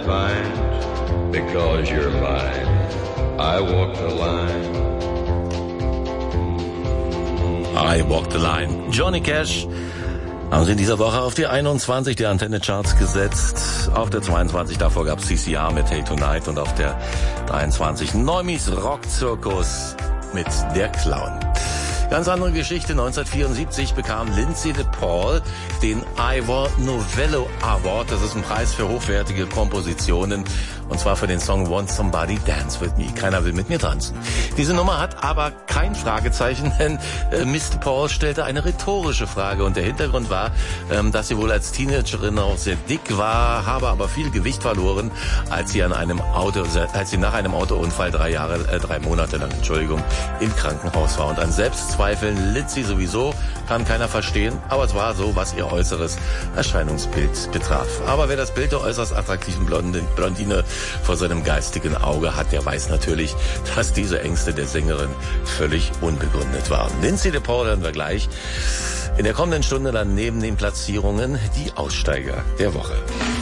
defined because you're mine. I walk the line. I Walk the Line. Johnny Cash haben sie in dieser Woche auf die 21 der Antenne-Charts gesetzt. Auf der 22 davor gab es CCR mit Hey Tonight und auf der 23 Neumis Rockzirkus mit Der Clown. Ganz andere Geschichte. 1974 bekam Lindsay DePaul den Ivor Novello Award. Das ist ein Preis für hochwertige Kompositionen. Und zwar für den Song Won't Somebody Dance With Me. Keiner will mit mir tanzen. Diese Nummer hat aber kein Fragezeichen, denn Miss DePaul stellte eine rhetorische Frage. Und der Hintergrund war, dass sie wohl als Teenagerin auch sehr dick war, habe aber viel Gewicht verloren, als sie nach einem Autounfall 3 Monate lang, im Krankenhaus war. Und an Selbstzweifeln litt sie sowieso, kann keiner verstehen. Aber es war so, was ihr äußeres Erscheinungsbild betraf. Aber wer das Bild der äußerst attraktiven Blondine vor seinem geistigen Auge hat, der weiß natürlich, dass diese Ängste der Sängerin völlig unbegründet waren. Lindsay DePaul hören wir gleich. In der kommenden Stunde dann neben den Platzierungen die Aussteiger der Woche.